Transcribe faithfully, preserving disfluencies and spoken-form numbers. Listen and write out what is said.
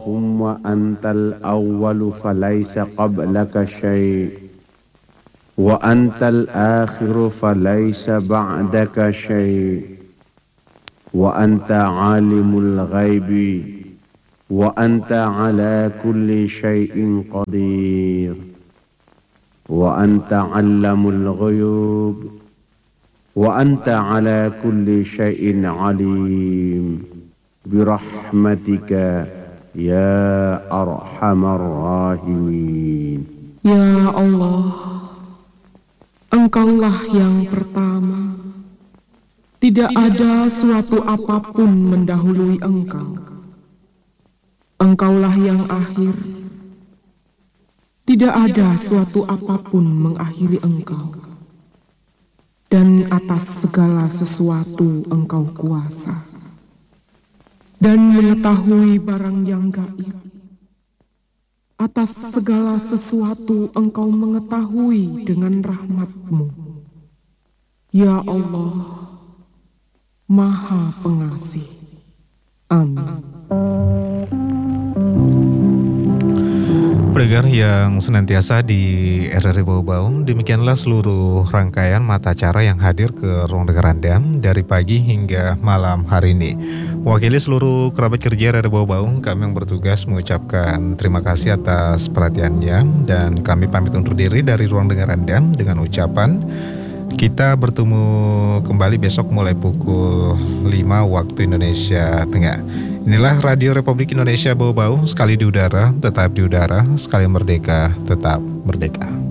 اللهم أنت الأول فليس قبلك شيء وأنت الآخر فليس بعدك شيء وأنت عالم الغيب وأنت على كل شيء قدير وأنت علم الغيوب وأنت على كل شيء عليم برحمتك يا أرحم الراحمين. Ya Allah, Engkaulah yang pertama, tidak ada suatu apapun mendahului Engkau. Engkaulah yang akhir, tidak ada suatu apapun mengakhiri Engkau. Dan atas segala sesuatu Engkau kuasa dan mengetahui barang yang gaib. Atas segala sesuatu Engkau mengetahui dengan rahmat-Mu. Ya Allah, Maha Pengasih. Amin. Pendengar yang senantiasa di R R I Bau-Bau, demikianlah seluruh rangkaian mata acara yang hadir ke ruang dengar Anda dari pagi hingga malam hari ini. Wakili seluruh kerabat kerja R R I Bau-Bau, kami yang bertugas mengucapkan terima kasih atas perhatiannya dan kami pamit undur diri dari ruang dengar Anda dengan ucapan kita bertemu kembali besok mulai pukul lima waktu Indonesia Tengah. Inilah Radio Republik Indonesia Bau-Bau, sekali di udara, tetap di udara, sekali merdeka, tetap merdeka.